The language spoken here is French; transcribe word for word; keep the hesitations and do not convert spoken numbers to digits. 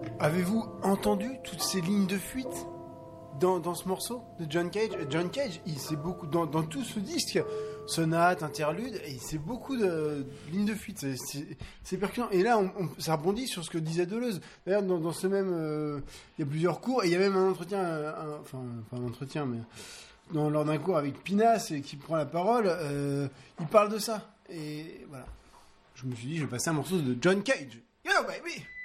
Avez-vous entendu toutes ces lignes de fuite dans, dans ce morceau de John Cage? John Cage, il sait beaucoup dans, dans tout ce disque, sonate, interlude, et c'est beaucoup de, de lignes de fuite. C'est, c'est, c'est percutant. Et là, on, on, ça rebondit sur ce que disait Deleuze. D'ailleurs, dans, dans ce même, euh, il y a plusieurs cours, et il y a même un entretien, un, enfin, pas un entretien, mais dans, lors d'un cours avec Pinas et qui prend la parole, euh, il parle de ça. Et voilà. Je me suis dit, je vais passer un morceau de John Cage. Yo, baby!